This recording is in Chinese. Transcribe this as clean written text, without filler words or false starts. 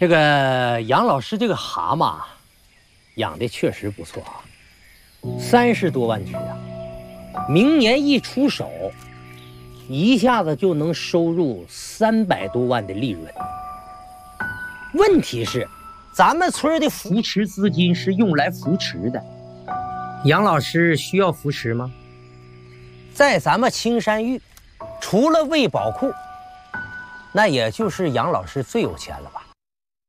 这个杨老师这个蛤蟆养的确实不错啊，30多万只啊，明年一出手，一下子就能收入300多万的利润。问题是，咱们村的扶持资金是用来扶持的，杨老师需要扶持吗？在咱们青山峪，除了喂宝库，那也就是杨老师最有钱了吧。